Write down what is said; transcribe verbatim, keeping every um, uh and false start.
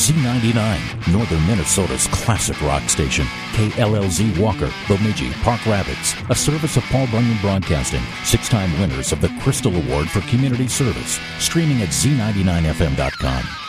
Z ninety-nine, Northern Minnesota's classic rock station. K L L Z Walker, Bemidji, Park Rapids, a service of Paul Bunyan Broadcasting, six-time winners of the Crystal Award for Community Service. Streaming at Z ninety-nine F M dot com.